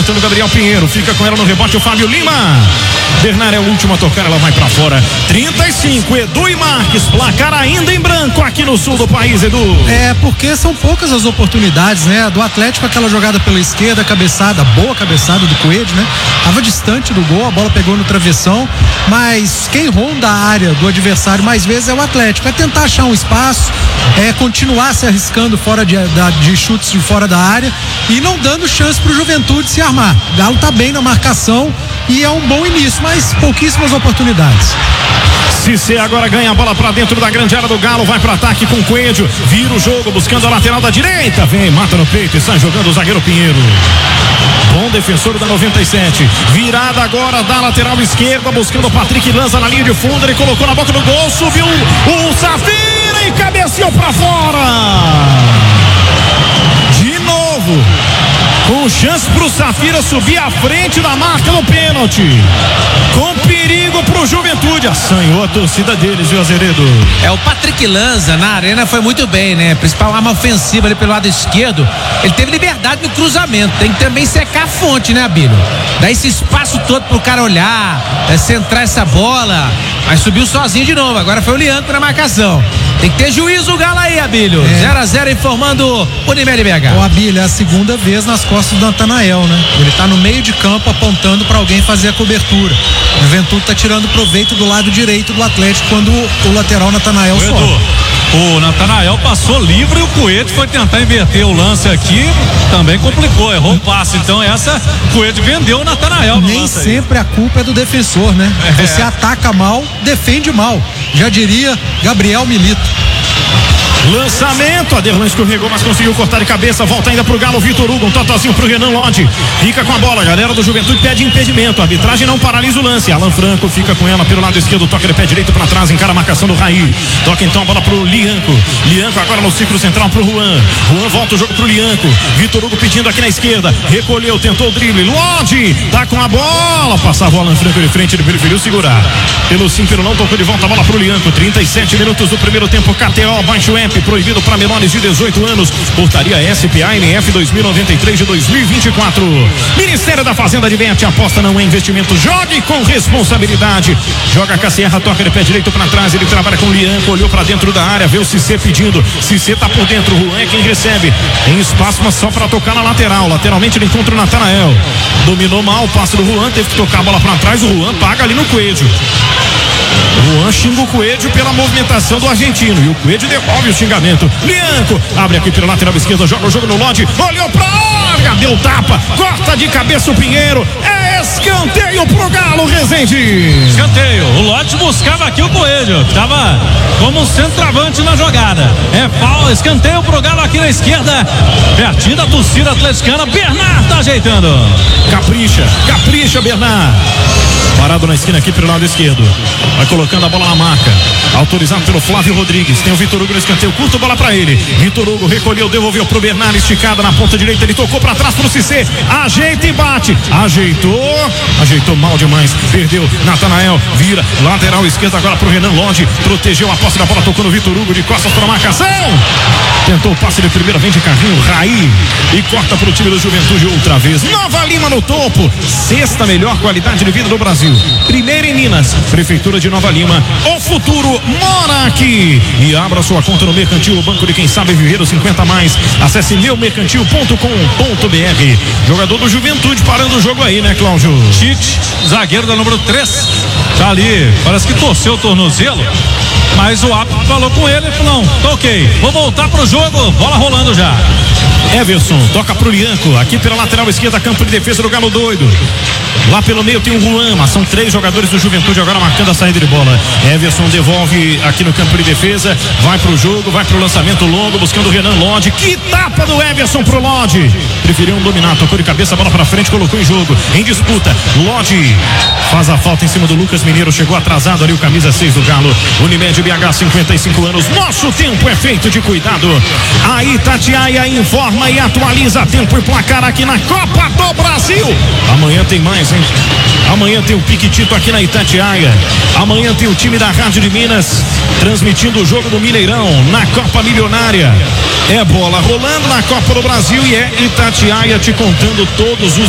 tentando Gabriel Pinheiro, fica com ela no rebote o Fábio Lima. Bernard é o último a tocar, ela vai pra fora. 35, Edu e Marques, placar ainda em branco aqui no sul do país, Edu. Porque são poucas as oportunidades, né? Do Atlético, aquela jogada pela esquerda, cabeçada, boa cabeçada do Coelho, né? Tava distante do gol, a bola pegou no travessão, mas quem ronda a área do adversário mais vezes é o Atlético, é tentar achar um espaço, continuar se arriscando fora de chutes de fora da área e não dando chance pro Juventude se armar. O Galo tá bem na marcação e é um bom início, mas pouquíssimas oportunidades. Cissé agora ganha a bola pra dentro da grande área do Galo, vai pro ataque com o Coelho, vira o jogo buscando a lateral da direita, vem, mata no peito e sai jogando o zagueiro Pinheiro. Bom defensor da 97, virada agora da lateral esquerda, buscando o Patrick, lança na linha de fundo, ele colocou na boca do gol, subiu o Safira e cabeceou pra fora. De novo, com chance pro Safira subir à frente da marca no pênalti, com perigo pro Juventude, assanhou a torcida deles, viu, Azeredo? O Patrick Lanza na arena foi muito bem, né? Principal arma ofensiva ali pelo lado esquerdo, ele teve liberdade no cruzamento, tem que também secar a fonte, né, Abílio? Dá esse espaço todo pro cara olhar, centrar essa bola, mas subiu sozinho de novo, agora foi o Lianco na marcação. Tem que ter juízo o Galo aí, Abílio. 0-0 informando Unimed BH. O Abílio, é a segunda vez nas costas do Natanael, né? Ele tá no meio de campo apontando pra alguém fazer a cobertura. O Juventude tá tirando proveito do lado direito do Atlético quando o lateral Natanael sobe. O Natanael passou livre e o Coelho foi tentar inverter o lance aqui, também complicou, errou o passe. Então o Coelho vendeu o Natanael. Nem sempre a culpa é do defensor, né? Você ataca mal, defende mal. Já diria Gabriel Milito. Lançamento, Aderlan escorregou, mas conseguiu cortar de cabeça, volta ainda pro Galo, Vitor Hugo, um totozinho pro Renan Lodge, fica com a bola, galera do Juventude pede impedimento, a arbitragem não paralisa o lance, Alan Franco fica com ela pelo lado esquerdo, toca de pé direito pra trás, encara a marcação do Raí, toca então a bola pro Lianco agora no círculo central pro Juan volta o jogo pro Lianco, Vitor Hugo pedindo aqui na esquerda, recolheu, tentou o drible, Lodge, tá com a bola, passava o Alan Franco de frente, ele preferiu segurar, pelo sim, pelo não, tocou de volta a bola pro Lianco, 37 minutos do primeiro tempo, KTO, baixa o app, proibido para menores de 18 anos. Portaria SPA NF 2093 de 2024. Ministério da Fazenda adverte, aposta não é investimento. Jogue com responsabilidade. Joga com a Serra, toca de pé direito para trás. Ele trabalha com o Lianco, olhou para dentro da área, vê o Cissé pedindo. Cissé tá por dentro, o Juan é quem recebe. Tem espaço, mas só para tocar na lateral. Lateralmente ele encontra o Natanael. Dominou mal o passe do Juan, teve que tocar a bola para trás. O Juan paga ali no Coelho. O Juan xinga o Coelho pela movimentação do argentino e o Coelho devolve o xingamento. Lianco abre aqui pela lateral esquerda, joga o jogo no Lodge, olhou pra área, deu tapa, corta de cabeça o Pinheiro, é escanteio pro Galo, Rezende. Escanteio, o Lodge buscava aqui o Coelho, tava como centroavante na jogada, escanteio pro Galo aqui na esquerda, pertinho da torcida atleticana, Bernard tá ajeitando. Capricha Bernard. Parado na esquina aqui pelo lado esquerdo. Vai colocando a bola na marca. Autorizado pelo Flávio Rodrigues. Tem o Vitor Hugo no escanteio curto, bola pra ele. Vitor Hugo recolheu, devolveu pro Bernard, esticada na ponta direita. Ele tocou pra trás pro Cissé. Ajeita e bate. Ajeitou mal demais. Perdeu. Natanael vira. Lateral esquerda agora pro Renan Lodge. Protegeu a posse da bola, tocou no Vitor Hugo de costas pra marcação. Tentou o passe de primeira, vem de carrinho. Raí. E corta pro time do Juventude outra vez. Nova Lima no topo. Sexta melhor qualidade de vida do Brasil. Primeira em Minas, Prefeitura de Nova Lima. O futuro mora aqui. E abra sua conta no Mercantil, o banco de quem sabe viver os 50 mais. Acesse meumercantil.com.br. Jogador do Juventude parando o jogo aí, né, Cláudio? Tite, zagueiro da número 3. Tá ali, parece que torceu o tornozelo. Mas o árbitro falou com ele e falou: não, tá ok, vou voltar pro jogo, bola rolando já. Everson toca pro Lianco, aqui pela lateral esquerda, campo de defesa do Galo doido. Lá pelo meio tem o Juan, mas são 3 jogadores do Juventude agora marcando a saída de bola. Everson devolve aqui no campo de defesa, vai pro jogo, vai pro lançamento longo, buscando o Renan Lodge. Que tapa do Everson pro Lodge. Preferiu dominar, tocou de cabeça, bola pra frente, colocou em jogo, em disputa. Lodge faz a falta em cima do Lucas Mineiro, chegou atrasado ali o camisa 6 do Galo. Unimed BH, 55 anos, nosso tempo é feito de cuidado. A Itatiaia informa e atualiza tempo e placar aqui na Copa do Brasil. Amanhã tem mais, hein? Amanhã tem o Piquitito aqui na Itatiaia. Amanhã tem o time da Rádio de Minas transmitindo o jogo do Mineirão na Copa Milionária. É bola rolando na Copa do Brasil e é Itatiaia te contando todos os